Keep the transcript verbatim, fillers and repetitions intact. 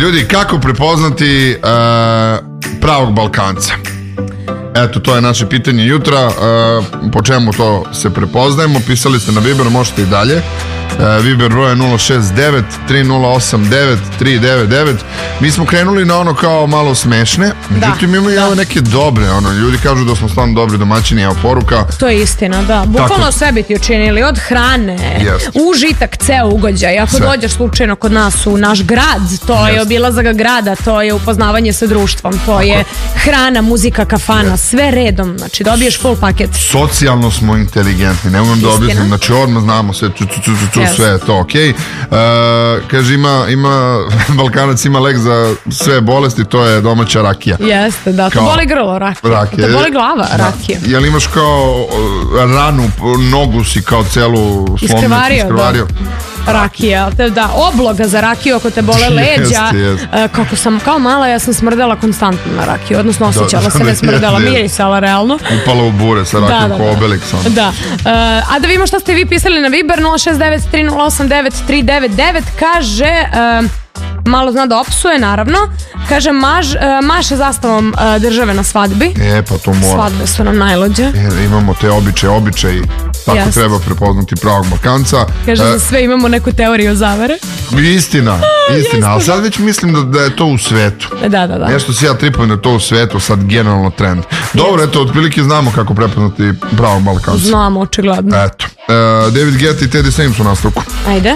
Ljudi, kako prepoznati uh, pravog Balkanca? Eto, to je naše pitanje jutra. Uh, po čemu to se prepoznajemo? Pisali ste na Viber, možete i dalje. Uh, Viber broj je nula šest devet tri nula osam devet tri devet devet. Mi smo krenuli na ono kao malo smešne, međutim imamo i ove neke dobre, ono, ljudi kažu da smo stvarno dobri domaćini, evo poruka. To je istina, da. Bukvalno sve bi ti učinili, od hrane, yes. užitak, ceo ugođaj. Ako sve. Dođeš slučajno kod nas u naš grad, to yes. je obilazak grada, to je upoznavanje sa društvom, to tako je hrana, muzika, kafana, yes. sve redom, znači dobiješ full paket. Socijalno smo inteligentni, ne umem da objasnim, znači odmah znamo sve, ču, ču, ču, ču, yes. sve je to, okej. Okay. Uh, kaže, ima, ima, Balkanac ima lek za sve bolesti, to je domaća rakija. Jeste, da, to kao, boli grlo, rakija. rakija. To boli glava, da. rakija. Jel imaš kao ranu, nogu si kao celu slomnicu iskrvario? Iskrvario. Da. Rakija, da, obloga za rakiju ako te bole leđa. Jest, jest. Kako sam kao mala, ja sam smrdela konstantno na rakiju, odnosno osjećala da, se, ne smrdela, jest, mirisala realno. Upala u bure sa rakijom, da, da, ko Obelix. Da, uh, a da vidimo što ste vi pisali na Viber nula šest devet tri nula osam devet tri devet devet, kaže... Uh, malo zna da opsuje, naravno. Kaže, maž, uh, maše zastavom uh, države na svadbi. E, pa to mora. Svadbe su nam najlođe. E, imamo te običaje, običaje. Tako yes. treba prepoznati pravog Balkanca. Kaže, za sve imamo neku teoriju zavere. Istina, istina, ali sad već mislim da, da je to u svetu. Da, da, da. Nešto si ja tripujem da je to u svetu, sad generalno trend. Dobro, eto, otprilike znamo kako prepoznati pravog Balkanca. Znamo, očigledno. Eto, uh, David Guetta i Teddy Swims u nastavku. Ajde.